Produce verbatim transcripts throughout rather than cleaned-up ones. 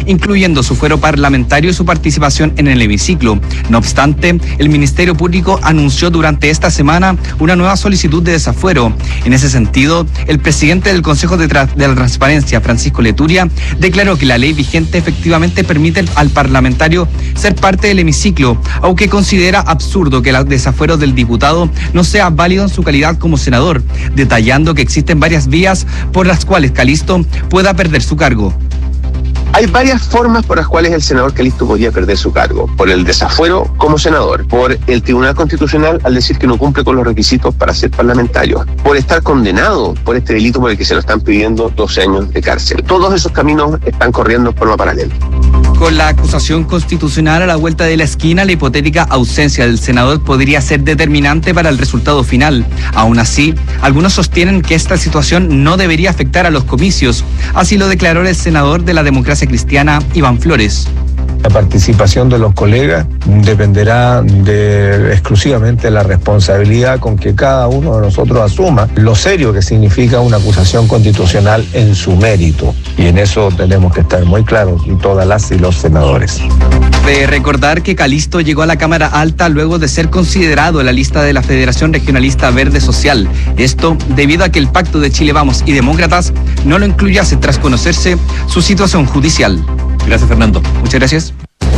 incluyendo su fuero parlamentario y su participación en el hemiciclo. No obstante, el Ministerio Público anunció durante esta semana una nueva solicitud de desafuero. En ese sentido, el presidente del Consejo de, Tra- de la Transparencia, Francisco Leturia, declaró que la ley vigente efectivamente permite al parlamentario ser parte del hemiciclo, aunque considera absurdo que el desafuero del diputado no sea válido en su calidad como senador, detallando que existen varias vías por las cuales Calisto pueda perder su cargo. Hay varias formas por las cuales el senador Calisto podría perder su cargo. Por el desafuero como senador, por el Tribunal Constitucional al decir que no cumple con los requisitos para ser parlamentario, por estar condenado por este delito por el que se lo están pidiendo doce años de cárcel. Todos esos caminos están corriendo en forma paralela. Con la acusación constitucional a la vuelta de la esquina, la hipotética ausencia del senador podría ser determinante para el resultado final. Aún así, algunos sostienen que esta situación no debería afectar a los comicios. Así lo declaró el senador de la Democracia Cristiana, Iván Flores. La participación de los colegas dependerá de exclusivamente la responsabilidad con que cada uno de nosotros asuma lo serio que significa una acusación constitucional en su mérito. Y en eso tenemos que estar muy claros, y todas las y los senadores. De recordar que Calisto llegó a la Cámara Alta luego de ser considerado en la lista de la Federación Regionalista Verde Social. Esto debido a que el Pacto de Chile Vamos y Demócratas no lo incluyase tras conocerse su situación judicial. Gracias, Fernando. Muchas gracias.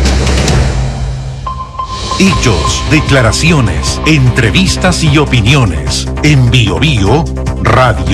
Hechos, declaraciones, entrevistas y opiniones. En Bio Bio Radio